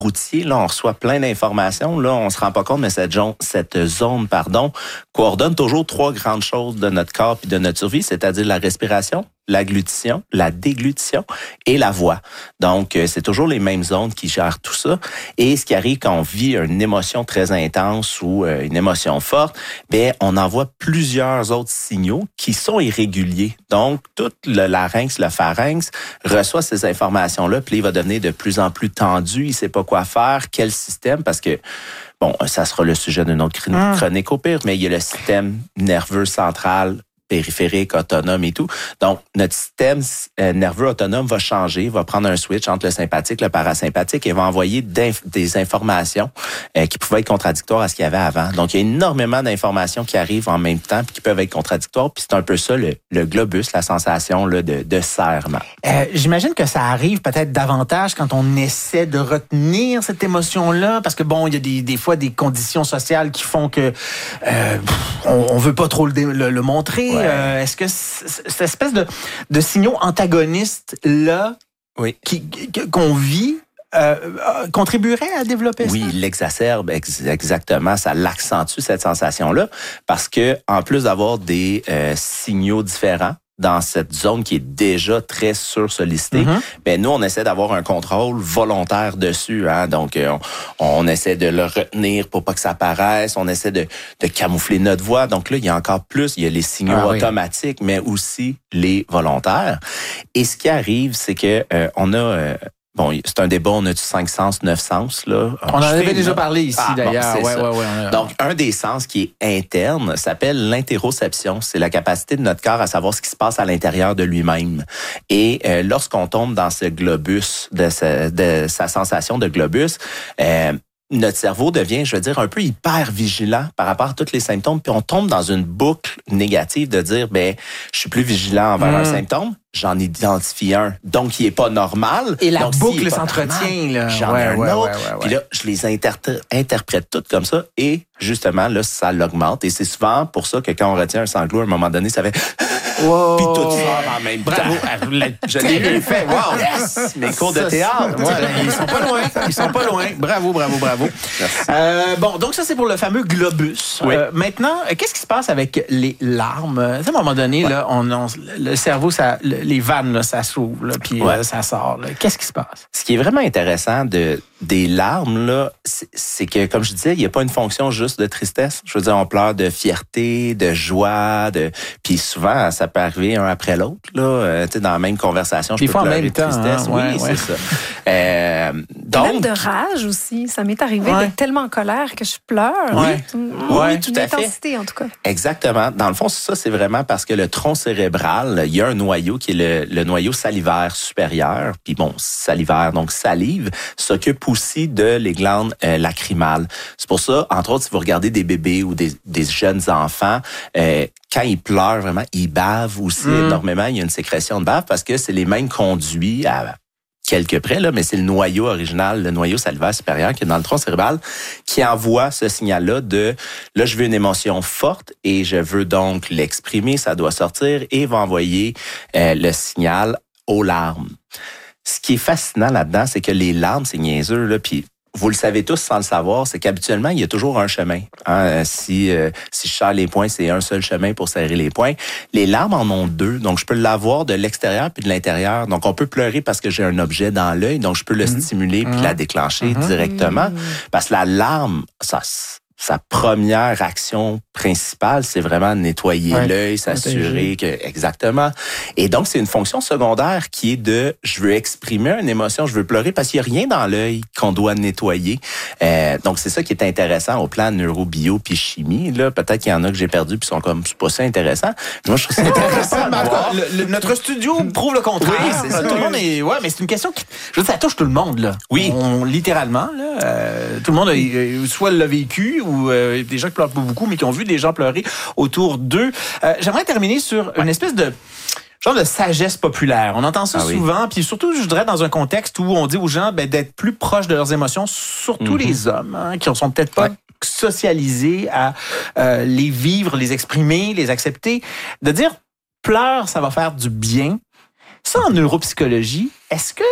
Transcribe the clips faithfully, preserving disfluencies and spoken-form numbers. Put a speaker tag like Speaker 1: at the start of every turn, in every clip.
Speaker 1: routier, là, on reçoit plein d'informations. Là, on se rend pas compte, mais cette zone, cette zone, pardon, coordonne toujours trois grandes choses de notre corps et de notre survie, c'est-à-dire la respiration, l'agglutition, la déglutition et la voix. Donc, euh, c'est toujours les mêmes zones qui gèrent tout ça. Et ce qui arrive quand on vit une émotion très intense ou euh, une émotion forte, ben on envoie plusieurs autres signaux qui sont irréguliers. Donc, tout le larynx, le pharynx reçoit ces informations-là, puis il va devenir de plus en plus tendu, il sait pas quoi faire, quel système, parce que bon, ça sera le sujet d'une autre chronique au pire, mais il y a le système nerveux central, périphérique, autonome et tout. Donc, notre système euh, nerveux autonome va changer, va prendre un switch entre le sympathique et le parasympathique et va envoyer des informations euh, qui pouvaient être contradictoires à ce qu'il y avait avant. Donc, il y a énormément d'informations qui arrivent en même temps puis qui peuvent être contradictoires. Puis c'est un peu ça, le, le globus, la sensation là, de, de serrement.
Speaker 2: Euh, j'imagine que ça arrive peut-être davantage quand on essaie de retenir cette émotion-là, parce que bon, il y a des, des fois des conditions sociales qui font que euh, on, on veut pas trop le, le, le montrer. Ouais. Euh, est-ce que c- cette espèce de, de signaux antagonistes-là
Speaker 1: oui.
Speaker 2: qui, qu'on vit euh, contribuerait à développer
Speaker 1: oui,
Speaker 2: ça?
Speaker 1: Oui, l'exacerbe, ex- exactement. Ça l'accentue, cette sensation-là, parce que en plus d'avoir des euh, signaux différents, dans cette zone qui est déjà très sursollicitée, mm-hmm. ben nous, on essaie d'avoir un contrôle volontaire dessus. Hein? Donc, on, on essaie de le retenir pour pas que ça apparaisse. On essaie de, de camoufler notre voix. Donc là, il y a encore plus. Il y a les signaux ah, automatiques, oui. mais aussi les volontaires. Et ce qui arrive, c'est que euh, on a... Euh, Bon, c'est un débat, on a du cinq sens, neuf sens, là.
Speaker 2: On en avait déjà parlé ici, ah, d'ailleurs.
Speaker 1: Bon,
Speaker 2: ouais, ouais, ouais,
Speaker 1: a... Donc, un des sens qui est interne s'appelle l'interoception. C'est la capacité de notre corps à savoir ce qui se passe à l'intérieur de lui-même. Et euh, lorsqu'on tombe dans ce globus, de, ce, de sa sensation de globus, euh, notre cerveau devient, je veux dire, un peu hyper vigilant par rapport à tous les symptômes, puis on tombe dans une boucle négative de dire, ben, je suis plus vigilant envers mmh. un symptôme, j'en identifie un, donc il est pas normal.
Speaker 2: Et la
Speaker 1: donc,
Speaker 2: boucle
Speaker 1: si
Speaker 2: s'entretient, là.
Speaker 1: J'en
Speaker 2: ouais,
Speaker 1: ai un
Speaker 2: ouais,
Speaker 1: autre,
Speaker 2: ouais, ouais, ouais.
Speaker 1: puis là, je les inter- interprète toutes comme ça, et justement, là, ça l'augmente. Et c'est souvent pour ça que quand on retient un sanglot, à un moment donné, ça fait...
Speaker 2: Wow.
Speaker 1: Puis tout sort en même temps.
Speaker 2: Bravo.
Speaker 1: Je l'ai bien fait. Wow, yes! Mes cours de théâtre.
Speaker 2: Ouais, ils sont pas loin. Ils sont pas loin. Bravo, bravo, bravo. Euh, bon, donc ça, c'est pour le fameux globus.
Speaker 1: Oui.
Speaker 2: Euh, maintenant, qu'est-ce qui se passe avec les larmes? À un moment donné, ouais. là, on, on, le cerveau, ça, les vannes, là, ça s'ouvre, là, puis ouais. euh, ça sort. Là. Qu'est-ce qui se passe?
Speaker 1: Ce qui est vraiment intéressant de, des larmes, là, c'est, c'est que, comme je disais, il n'y a pas une fonction juste de tristesse. Je veux dire, on pleure de fierté, de joie, de, puis souvent, ça peut arriver un après l'autre, là, euh, tu sais, dans la même conversation, je
Speaker 2: Des
Speaker 1: peux
Speaker 2: fois
Speaker 1: pleurer
Speaker 2: en même
Speaker 1: de tristesse.
Speaker 2: Temps, hein?
Speaker 1: Oui,
Speaker 2: ouais,
Speaker 1: c'est
Speaker 2: ouais.
Speaker 1: ça. Euh, donc,
Speaker 3: même de rage aussi. Ça m'est arrivé
Speaker 2: ouais.
Speaker 3: d'être tellement en colère que je pleure.
Speaker 1: Oui,
Speaker 3: Mmh,
Speaker 1: oui, tout
Speaker 3: une
Speaker 1: à fait.
Speaker 3: intensité, en tout cas.
Speaker 1: Exactement. Dans le fond, ça, c'est vraiment parce que le tronc cérébral, il y a un noyau qui est le, le noyau salivaire supérieur. Puis bon, salivaire, donc salive, s'occupe aussi de les glandes euh, lacrymales. C'est pour ça, entre autres, si vous regardez des bébés ou des, des jeunes enfants, euh, quand ils pleurent vraiment, ils bavent aussi mmh. énormément. Il y a une sécrétion de bave parce que c'est les mêmes conduits à quelques près, là, mais c'est le noyau original, le noyau salivaire supérieur qui est dans le tronc cérébral, qui envoie ce signal-là de, là, je veux une émotion forte et je veux donc l'exprimer, ça doit sortir, et va envoyer euh, le signal aux larmes. Ce qui est fascinant là-dedans, c'est que les larmes, c'est niaiseux, là, puis vous le savez tous sans le savoir, c'est qu'habituellement, il y a toujours un chemin. Hein? Si, euh, si je serre les poings, c'est un seul chemin pour serrer les poings. Les larmes en ont deux, donc je peux l'avoir de l'extérieur puis de l'intérieur. Donc, on peut pleurer parce que j'ai un objet dans l'œil, donc je peux le mmh. stimuler puis mmh. la déclencher mmh. directement. Parce que la larme, ça... sa première action principale, c'est vraiment nettoyer ouais, l'œil, s'assurer que... Exactement. Et donc, c'est une fonction secondaire qui est de, je veux exprimer une émotion, je veux pleurer, parce qu'il n'y a rien dans l'œil qu'on doit nettoyer. Euh, donc, c'est ça qui est intéressant au plan neurobio puis chimie. Là, peut-être qu'il y en a que j'ai perdu puis sont comme, c'est pas ça intéressant. Moi, je trouve ça intéressant de voir.
Speaker 2: Le, le, notre studio prouve le contraire.
Speaker 1: Oui, c'est ça.
Speaker 2: Tout le monde est... Ouais, mais c'est une question qui... Je veux dire, ça touche tout le monde, là.
Speaker 1: Oui.
Speaker 2: On, littéralement, là. Euh, tout le monde a, euh, soit l'a vécu ou euh, des gens qui pleurent pas beaucoup, mais qui ont vu des gens pleurer autour d'eux. Euh, j'aimerais terminer sur ouais. une espèce de genre de sagesse populaire. On entend ça ah souvent, oui. puis surtout, je dirais, dans un contexte où on dit aux gens ben, d'être plus proches de leurs émotions, surtout mm-hmm. les hommes, hein, qui ne sont peut-être pas ouais. socialisés à euh, les vivre, les exprimer, les accepter. De dire, pleure, ça va faire du bien. Ça, en neuropsychologie, est-ce que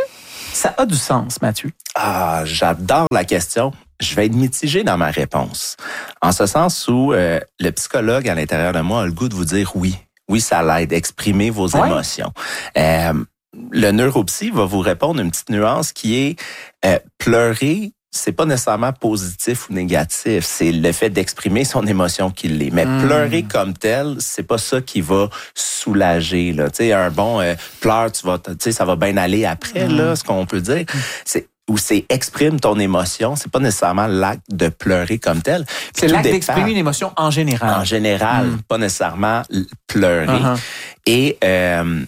Speaker 2: Ça a du sens, Mathieu.
Speaker 1: Ah, j'adore la question. Je vais être mitigé dans ma réponse. En ce sens où euh, le psychologue à l'intérieur de moi a le goût de vous dire oui. Oui, ça l'aide. Exprimer vos ouais. émotions. Euh, le neuropsy va vous répondre une petite nuance qui est euh, pleurer. C'est pas nécessairement positif ou négatif, c'est le fait d'exprimer son émotion qui l'est. Mais mmh. pleurer comme tel, c'est pas ça qui va soulager là. Tu sais, un bon euh, pleure, tu vas, tu sais, ça va bien aller après mmh. là, ce qu'on peut dire. C'est ou c'est exprime ton émotion, c'est pas nécessairement l'acte de pleurer comme tel. Puis
Speaker 2: c'est l'acte d'exprimer une émotion en général.
Speaker 1: En général, mmh. pas nécessairement pleurer. Uh-huh. Et euh,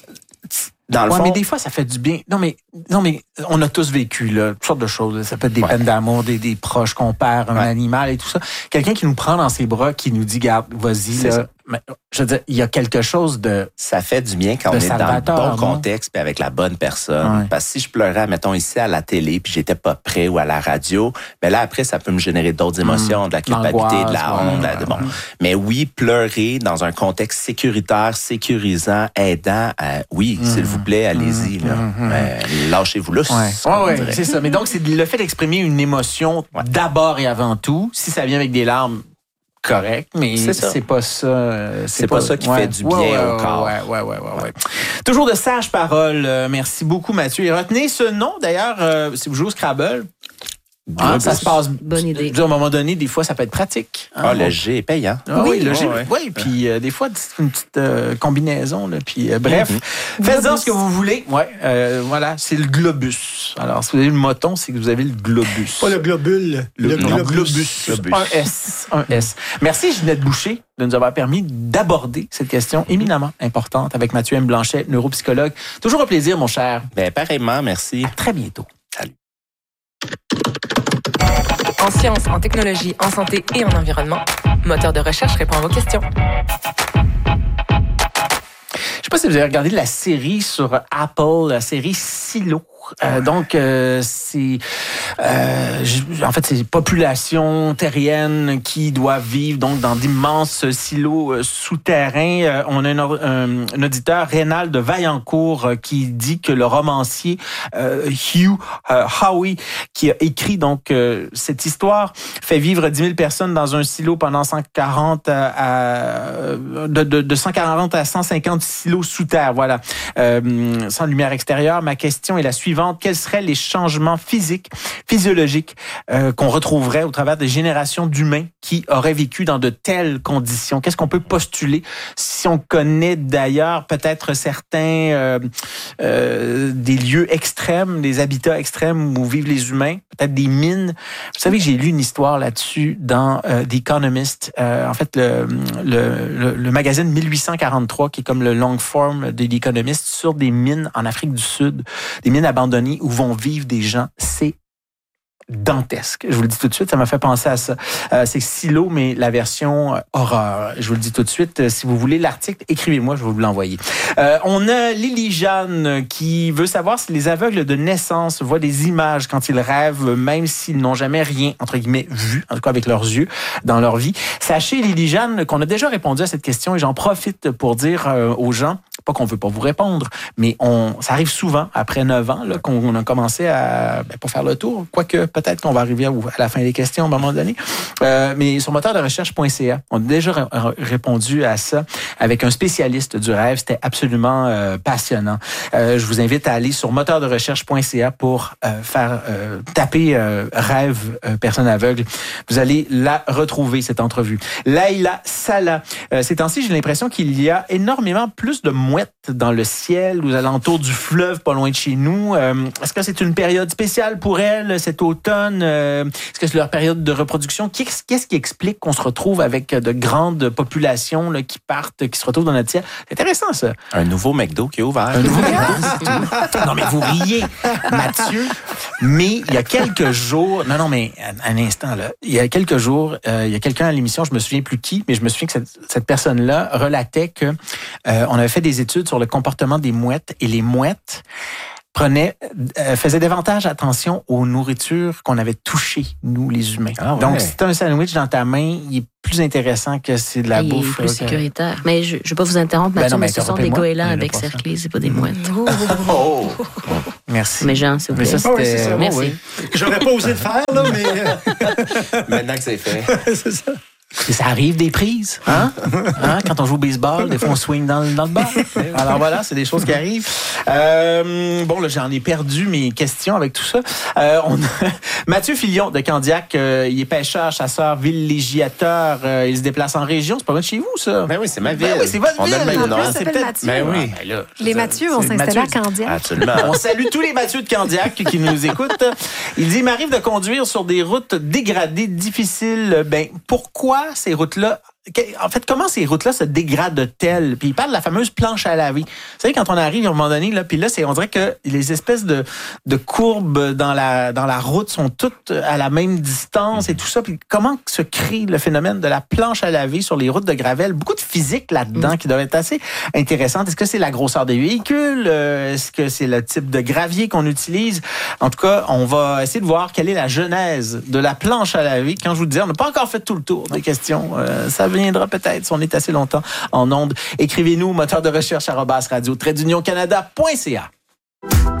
Speaker 1: dans le
Speaker 2: ouais,
Speaker 1: fond,
Speaker 2: mais des fois, ça fait du bien. Non, mais non, mais on a tous vécu là, toutes sortes de choses. Ça peut être des ouais. peines d'amour, des, des proches qu'on perd, un ouais. animal et tout ça. Quelqu'un qui nous prend dans ses bras, qui nous dit, garde, vas-y, là. Mais, je veux dire, il y a quelque chose de...
Speaker 1: Ça fait du bien quand on est dans le bon contexte puis avec la bonne personne. Ouais. Parce que si je pleurais, mettons, ici à la télé puis j'étais pas prêt ou à la radio, ben là, après, ça peut me générer d'autres émotions, mmh. de la culpabilité, de la honte. Ouais. De, bon. Mmh. Mais oui, pleurer dans un contexte sécuritaire, sécurisant, aidant, euh, oui, mmh. s'il vous plaît, allez-y. Là. Mmh. Euh, lâchez-vous là.
Speaker 2: Ouais, ouais, ouais c'est ça. Mais donc, c'est le fait d'exprimer une émotion ouais. d'abord et avant tout. Si ça vient avec des larmes, correct, mais c'est,
Speaker 1: c'est
Speaker 2: pas ça.
Speaker 1: C'est, c'est pas, pas ça qui ouais. fait du bien
Speaker 2: ouais,
Speaker 1: au
Speaker 2: ouais,
Speaker 1: corps.
Speaker 2: Ouais, ouais, ouais, ouais, ouais. Toujours de sages paroles. Euh, merci beaucoup, Mathieu. Et retenez ce nom, d'ailleurs, euh, si vous jouez au Scrabble. Ah, ça se passe.
Speaker 4: Bonne idée.
Speaker 2: À un moment donné, des fois, ça peut être pratique.
Speaker 1: Hein? Ah, le G est payant.
Speaker 2: Ah, oui, oui, le G. Oui, ouais. ouais, puis euh, des fois, c'est une petite euh, combinaison. Là, puis euh, bref, mm-hmm. faites-en ce que vous voulez. Ouais, euh, voilà, c'est le globus. Alors, si vous avez le moton, c'est que vous avez le globus.
Speaker 5: Pas le globule.
Speaker 2: Le, le globus. globus.
Speaker 1: globus.
Speaker 2: Un S. Un S. Merci, Ginette Boucher, de nous avoir permis d'aborder cette question éminemment importante avec Mathieu M. Blanchet, neuropsychologue. Toujours un plaisir, mon cher.
Speaker 1: Ben, pareillement, merci.
Speaker 2: À très bientôt.
Speaker 1: Salut.
Speaker 6: En sciences, en technologie, en santé et en environnement, Moteur de recherche répond à vos questions.
Speaker 2: Je sais pas si vous avez regardé la série sur Apple, la série Silo. Euh, donc, euh, c'est euh, en fait c'est population terrienne qui doit vivre donc dans d'immenses silos euh, souterrains. Euh, on a un, un, un auditeur, Rénal de Vaillancourt, euh, qui dit que le romancier euh, Hugh euh, Howey, qui a écrit donc euh, cette histoire, fait vivre dix mille personnes dans un silo pendant cent quarante à, à de, de, de cent quarante à cent cinquante silos sous terre. Voilà, euh, sans lumière extérieure. Ma question est la suivante. Quels seraient les changements physiques, physiologiques euh, qu'on retrouverait au travers des générations d'humains qui auraient vécu dans de telles conditions? Qu'est-ce qu'on peut postuler? Si on connaît d'ailleurs peut-être certains euh, euh, des lieux extrêmes, des habitats extrêmes où vivent les humains, peut-être des mines. Vous savez que j'ai lu une histoire là-dessus dans euh, The Economist. Euh, en fait, le, le, le, le magazine mille huit cent quarante-trois, qui est comme le long form de The Economist, sur des mines en Afrique du Sud, des mines abandonnées où vont vivre des gens. C'est dantesque. Je vous le dis tout de suite, ça m'a fait penser à ça. Euh, c'est Silo, mais la version euh, horreur. Je vous le dis tout de suite. Euh, si vous voulez l'article, écrivez-moi, je vais vous l'envoyer. Euh, on a Lily Jeanne qui veut savoir si les aveugles de naissance voient des images quand ils rêvent, même s'ils n'ont jamais rien, entre guillemets, vu, en tout cas avec leurs yeux, dans leur vie. Sachez, Lily Jeanne, qu'on a déjà répondu à cette question et j'en profite pour dire euh, aux gens, pas qu'on veut pas vous répondre, mais on, ça arrive souvent, après neuf ans, là, qu'on a commencé à, ben, pas faire le tour, quoique peut-être qu'on va arriver à, à la fin des questions à un moment donné. Euh, mais sur moteur de recherche point c a, on a déjà r- répondu à ça avec un spécialiste du rêve. C'était absolument euh, passionnant. Euh, je vous invite à aller sur moteur de recherche point c a pour euh, faire euh, taper euh, rêve euh, personne aveugle. Vous allez la retrouver, cette entrevue. Laïla Salah. Euh, ces temps-ci, j'ai l'impression qu'il y a énormément plus de mouettes dans le ciel, aux alentours du fleuve, pas loin de chez nous. Euh, est-ce que c'est une période spéciale pour elles, cet automne? Euh, est-ce que c'est leur période de reproduction? Qu'est-ce, qu'est-ce qui explique qu'on se retrouve avec de grandes populations là, qui partent, qui se retrouvent dans notre ciel? C'est intéressant, ça.
Speaker 1: Un nouveau McDo qui est ouvert.
Speaker 2: Un nouveau McDo, non, mais vous riez, Mathieu. Mais il y a quelques jours... Non, non, mais un instant, là. Il y a quelques jours, euh, il y a quelqu'un à l'émission, je me souviens plus qui, mais je me souviens que cette, cette personne-là relatait que euh, on avait fait des études sur le comportement des mouettes et les mouettes prenaient, euh, faisaient davantage attention aux nourritures qu'on avait touchées, nous, les humains.
Speaker 1: Ah ouais.
Speaker 2: Donc, si tu as un sandwich dans ta main, il est plus intéressant que c'est de la
Speaker 4: Il est
Speaker 2: bouffe.
Speaker 4: plus
Speaker 2: là, que-
Speaker 4: sécuritaire. Mais je ne vais pas vous interrompre,
Speaker 2: Ben
Speaker 4: Mathieu,
Speaker 2: non, mais
Speaker 4: mais ce sont des
Speaker 2: interrompez-moi.
Speaker 4: goélands
Speaker 2: Mais
Speaker 4: avec
Speaker 2: pas ça.
Speaker 4: cerclés, c'est pas des mouettes.
Speaker 1: Oh!
Speaker 2: Merci.
Speaker 4: Mais Jean, s'il vous
Speaker 2: Mais
Speaker 4: plaît.
Speaker 2: ça,
Speaker 5: Ah oui, c'est
Speaker 2: c'était...
Speaker 5: ça.
Speaker 4: Merci.
Speaker 2: oui.
Speaker 5: J'aurais pas osé le faire, là, mais euh,
Speaker 1: Maintenant que c'est fait.
Speaker 5: c'est ça.
Speaker 2: Et ça arrive des prises, hein? Hein? Quand on joue au baseball, des fois on swing dans, le- dans le bar. Alors voilà, c'est des choses qui arrivent. Euh, bon, là, j'en ai perdu mes questions avec tout ça. Euh, on a Mathieu Filion de Candiac, euh, il est pêcheur, chasseur, villégiateur. Euh, il se déplace en région. C'est pas loin de chez vous, ça?
Speaker 1: Ben oui, c'est ma ville.
Speaker 2: Ben oui, c'est votre
Speaker 1: On
Speaker 2: ville.
Speaker 1: a le même
Speaker 3: En
Speaker 1: nom.
Speaker 3: plus,
Speaker 2: C'est
Speaker 3: s'appelle
Speaker 2: peut-être-
Speaker 3: Mathieu.
Speaker 1: Ben oui.
Speaker 2: Ah, ben là,
Speaker 3: Les
Speaker 2: ça-
Speaker 3: Mathieu vont
Speaker 2: c'est
Speaker 3: s'installer à
Speaker 2: Mathieu.
Speaker 3: Candiac.
Speaker 1: Absolument.
Speaker 2: On salue tous les Mathieu de Candiac qui nous écoutent. Il dit, il m'arrive de conduire sur des routes dégradées, difficiles. Ben, pourquoi ces routes-là... En fait, comment ces routes-là se dégradent-elles? Puis il parle de la fameuse planche à laver. Vous savez, quand on arrive à un moment donné, là, puis là, c'est, on dirait que les espèces de, de courbes dans la, dans la route sont toutes à la même distance et tout ça. Puis comment se crée le phénomène de la planche à laver sur les routes de Gravel? Beaucoup de physique là-dedans
Speaker 4: Mm.
Speaker 2: qui doit être assez intéressante. Est-ce que c'est la grosseur des véhicules? Euh, Est-ce que c'est le type de gravier qu'on utilise? En tout cas, on va essayer de voir quelle est la genèse de la planche à laver. Quand je vous disais, on n'a pas encore fait tout le tour des questions. Euh, ça viendra peut-être si on est assez longtemps en ondes. Écrivez-nous, moteur de recherche arobase radio trait d'union canada point c a.